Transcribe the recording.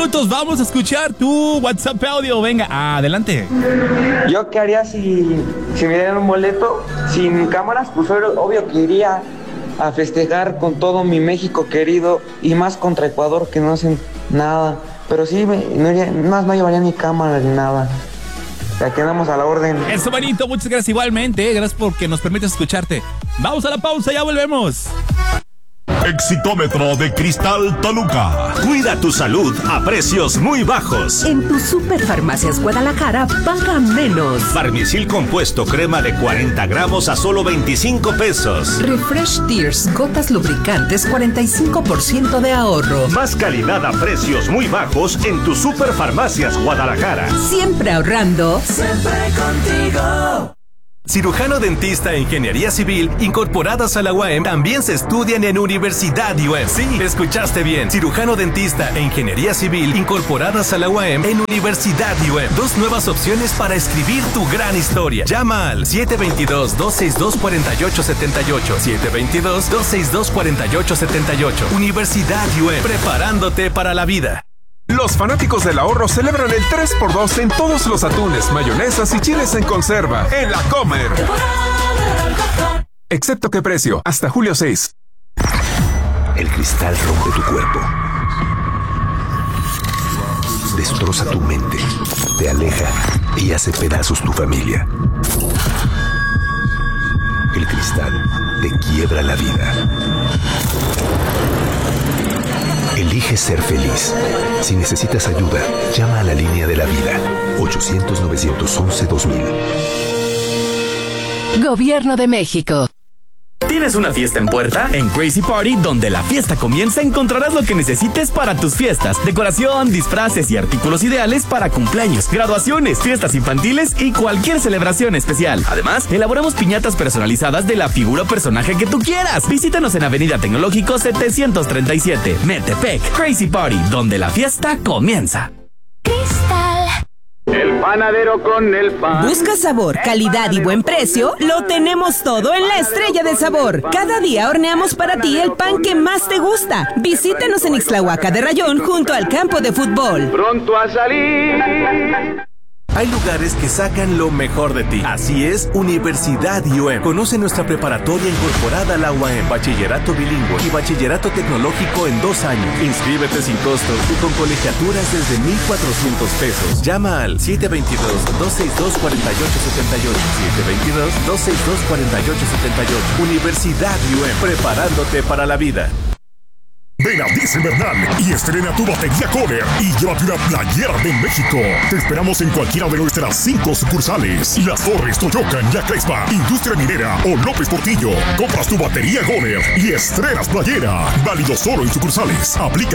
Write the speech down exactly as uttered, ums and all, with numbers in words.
minutos. Vamos a escuchar tu WhatsApp audio. Venga, adelante. ¿Yo qué haría si, si me dieran un boleto sin cámaras? Pues obvio que iría a festejar con todo mi México querido y más contra Ecuador, que no hacen nada. Pero sí, me, no iría, más no llevaría ni cámara ni nada. Ya quedamos a la orden. Eso, manito, muchas gracias igualmente. Gracias porque nos permites escucharte. Vamos a la pausa, ya volvemos. Exitómetro de Cristal Toluca. Cuida tu salud a precios muy bajos. En tu Superfarmacias Guadalajara paga menos. Farmicil compuesto crema de cuarenta gramos a solo veinticinco pesos. Refresh Tears gotas lubricantes cuarenta y cinco por ciento de ahorro. Más calidad a precios muy bajos en tu Superfarmacias Guadalajara. Siempre ahorrando. Siempre contigo. Cirujano dentista e ingeniería civil incorporadas a la U A M también se estudian en Universidad U A M. Sí, escuchaste bien. Cirujano dentista e ingeniería civil incorporadas a la U A M en Universidad U A M. Dos nuevas opciones para escribir tu gran historia. Llama al siete veintidós, dos sesenta y dos, cuarenta y ocho setenta y ocho. siete veintidós, dos sesenta y dos, cuarenta y ocho setenta y ocho. Universidad U A M, preparándote para la vida. Los fanáticos del ahorro celebran el tres por dos en todos los atunes, mayonesas y chiles en conserva en La Comer. Excepto qué precio, hasta julio seis. El cristal rompe tu cuerpo. Destroza tu mente, te aleja y hace pedazos tu familia. El cristal te quiebra la vida. Elige ser feliz. Si necesitas ayuda, llama a la línea de la vida. ochocientos, novecientos once, dos mil. Gobierno de México. ¿Tienes una fiesta en puerta? En Crazy Party, donde la fiesta comienza, encontrarás lo que necesites para tus fiestas. Decoración, disfraces y artículos ideales para cumpleaños, graduaciones, fiestas infantiles y cualquier celebración especial. Además, elaboramos piñatas personalizadas de la figura o personaje que tú quieras. Visítanos en Avenida Tecnológico setecientos treinta y siete, Metepec. Crazy Party, donde la fiesta comienza. El panadero con el pan. ¿Buscas sabor, calidad y buen precio? Lo tenemos todo en La Estrella de Sabor. Cada día horneamos para ti el pan que más te gusta. Visítanos en Ixtlahuaca de Rayón junto al campo de fútbol. Pronto a salir. Hay lugares que sacan lo mejor de ti. Así es, Universidad U A M. Conoce nuestra preparatoria incorporada a la U A M, bachillerato bilingüe y bachillerato tecnológico en dos años. Inscríbete sin costo y con colegiaturas desde mil cuatrocientos pesos. Llama al siete veintidós, dos sesenta y dos, cuarenta y ocho setenta y ocho. siete veintidós, dos sesenta y dos, cuarenta y ocho setenta y ocho. Universidad U A M, preparándote para la vida. Ven a Diesel Bernal y estrena tu batería Kohler y llévate una playera de México. Te esperamos en cualquiera de nuestras cinco sucursales: Las Torres, Toyocan, La Crespa, Industria Minera o López Portillo. Compras tu batería Kohler y estrenas playera. Válido solo en sucursales. Aplican